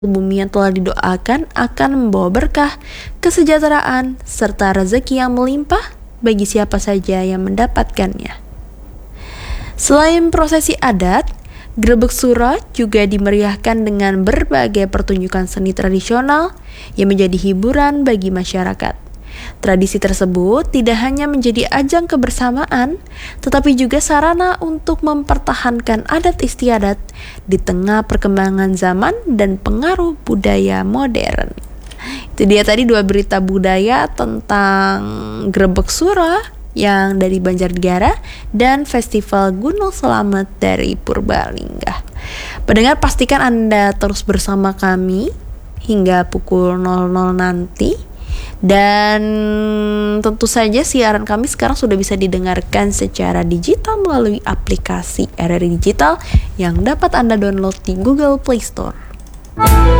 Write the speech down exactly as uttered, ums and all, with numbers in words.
Bumi yang telah didoakan akan membawa berkah, kesejahteraan, serta rezeki yang melimpah bagi siapa saja yang mendapatkannya. Selain prosesi adat, Grebek Suro juga dimeriahkan dengan berbagai pertunjukan seni tradisional yang menjadi hiburan bagi masyarakat. Tradisi tersebut tidak hanya menjadi ajang kebersamaan, tetapi juga sarana untuk mempertahankan adat istiadat di tengah perkembangan zaman dan pengaruh budaya modern. Itu dia tadi dua berita budaya tentang Grebek Suro yang dari Banjarnegara dan Festival Gunung Slamet dari Purbalingga. Pendengar, pastikan Anda terus bersama kami hingga pukul nol nol nanti. Dan tentu saja siaran kami sekarang sudah bisa didengarkan secara digital melalui aplikasi R R I Digital yang dapat Anda download di Google Play Store.